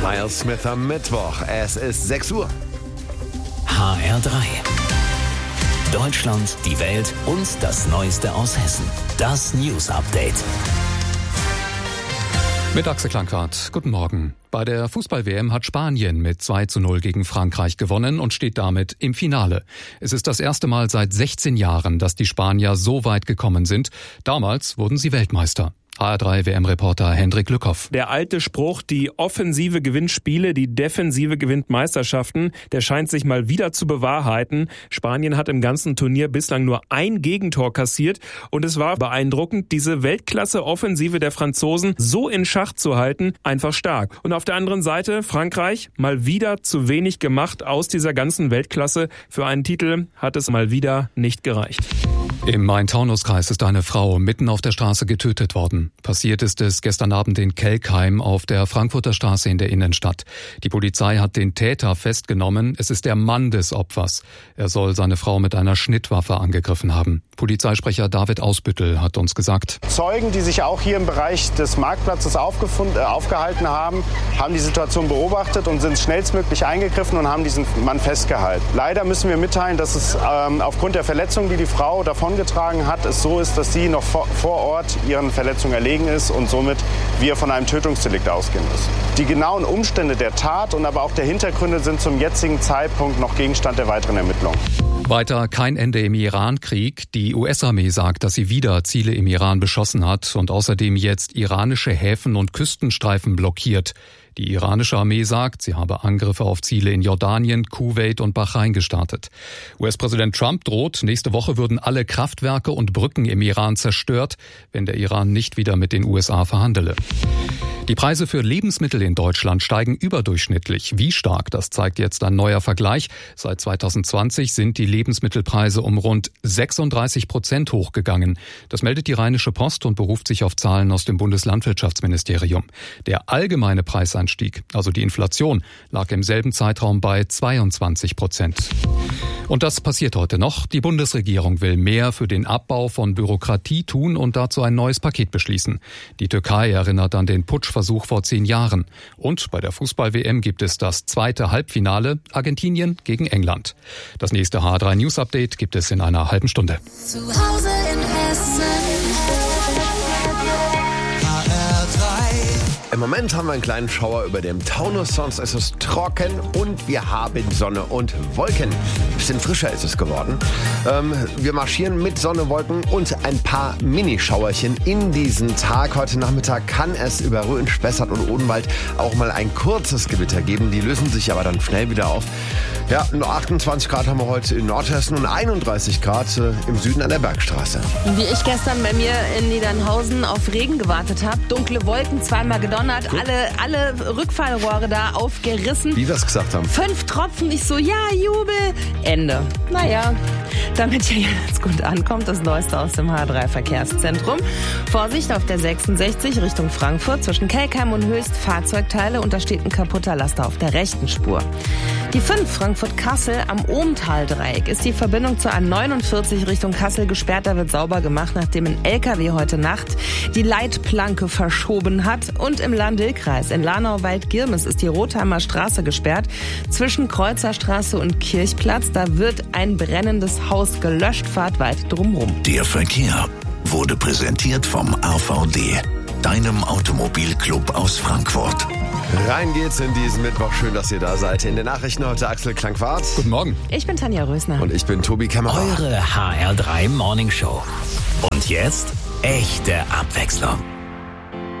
Miles Smith am Mittwoch. Es ist 6 Uhr. HR3. Deutschland, die Welt und das Neueste aus Hessen. Das News Update. Mit Axel Klankert. Guten Morgen. Bei der Fußball-WM hat Spanien mit 2:0 gegen Frankreich gewonnen und steht damit im Finale. Es ist das erste Mal seit 16 Jahren, dass die Spanier so weit gekommen sind. Damals wurden sie Weltmeister. HR3-WM-Reporter Hendrik Lückhoff. Der alte Spruch, die Offensive gewinnt Spiele, die Defensive gewinnt Meisterschaften, der scheint sich mal wieder zu bewahrheiten. Spanien hat im ganzen Turnier bislang nur ein Gegentor kassiert und es war beeindruckend, diese Weltklasse-Offensive der Franzosen so in Schach zu halten, einfach stark. Und auf der anderen Seite Frankreich, mal wieder zu wenig gemacht aus dieser ganzen Weltklasse. Für einen Titel hat es mal wieder nicht gereicht. Im Main-Taunus-Kreis ist eine Frau mitten auf der Straße getötet worden. Passiert ist es gestern Abend in Kelkheim auf der Frankfurter Straße in der Innenstadt. Die Polizei hat den Täter festgenommen. Es ist der Mann des Opfers. Er soll seine Frau mit einer Schnittwaffe angegriffen haben. Polizeisprecher David Ausbüttel hat uns gesagt: Zeugen, die sich auch hier im Bereich des Marktplatzes aufgehalten haben, haben die Situation beobachtet und sind schnellstmöglich eingegriffen und haben diesen Mann festgehalten. Leider müssen wir mitteilen, dass es aufgrund der Verletzungen, die die Frau davongetragen hat, es so ist, dass sie noch vor Ort ihren Verletzungen erlegen ist und somit wir von einem Tötungsdelikt ausgehen müssen. Die genauen Umstände der Tat und aber auch der Hintergründe sind zum jetzigen Zeitpunkt noch Gegenstand der weiteren Ermittlungen. Weiter kein Ende im Iran-Krieg. Die US-Armee sagt, dass sie wieder Ziele im Iran beschossen hat und außerdem jetzt iranische Häfen und Küstenstreifen blockiert. Die iranische Armee sagt, sie habe Angriffe auf Ziele in Jordanien, Kuwait und Bahrain gestartet. US-Präsident Trump droht, nächste Woche würden alle Kraftwerke und Brücken im Iran zerstört, wenn der Iran nicht wieder mit den USA verhandele. Die Preise für Lebensmittel in Deutschland steigen überdurchschnittlich. Wie stark, das zeigt jetzt ein neuer Vergleich. Seit 2020 sind die Lebensmittelpreise um rund 36% hochgegangen. Das meldet die Rheinische Post und beruft sich auf Zahlen aus dem Bundeslandwirtschaftsministerium. Der allgemeine Preisanstieg, also die Inflation, lag im selben Zeitraum bei 22%. Und das passiert heute noch. Die Bundesregierung will mehr für den Abbau von Bürokratie tun und dazu ein neues Paket beschließen. Die Türkei erinnert an den Putschversuch vor 10 Jahren. Und bei der Fußball-WM gibt es das zweite Halbfinale, Argentinien gegen England. Das nächste HR3 News Update gibt es in einer halben Stunde. Zu Hause in Hessen. Im Moment haben wir einen kleinen Schauer über dem Taunus, sonst ist es trocken und wir haben Sonne und Wolken. Ein bisschen frischer ist es geworden. Wir marschieren mit Sonne, Wolken und ein paar Minischauerchen in diesen Tag. Heute Nachmittag kann es über Rhön, Spessart und Odenwald auch mal ein kurzes Gewitter geben. Die lösen sich aber dann schnell wieder auf. Ja, nur 28 Grad haben wir heute in Nordhessen und 31 Grad im Süden an der Bergstraße. Wie ich gestern bei mir in Niedernhausen auf Regen gewartet habe, dunkle Wolken, zweimal gedonnert, alle Rückfallrohre da aufgerissen. Wie wir es gesagt haben. 5 Tropfen, ich so, ja, Jubel. Ende. Naja, damit ihr jetzt gut ankommt, das Neueste aus dem H3-Verkehrszentrum. Vorsicht auf der 66 Richtung Frankfurt zwischen Kelkheim und Höchst Fahrzeugteile und da steht ein kaputter Laster auf der rechten Spur. Die 5 Frankfurt-Kassel am Ohmtal-Dreieck ist die Verbindung zur A49 Richtung Kassel gesperrt. Da wird sauber gemacht, nachdem ein LKW heute Nacht die Leitplanke verschoben hat. Und im Lahn-Dill-Kreis in Lahnau-Wald-Girmes ist die Rotheimer Straße gesperrt. Zwischen Kreuzerstraße und Kirchplatz, da wird ein brennendes Haus gelöscht. Fahrt weit drumrum. Der Verkehr wurde präsentiert vom AVD, deinem Automobilclub aus Frankfurt. Rein geht's in diesen Mittwoch. Schön, dass ihr da seid. In den Nachrichten heute Axel Klankwart. Guten Morgen. Ich bin Tanja Rösner. Und ich bin Tobi Kämmerer. Eure HR3 Morning Show. Und jetzt echte Abwechslung.